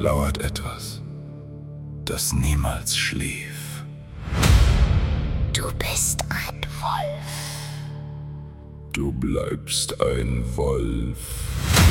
lauert etwas, das niemals schlief. Du bist ein Wolf. Du bleibst ein Wolf.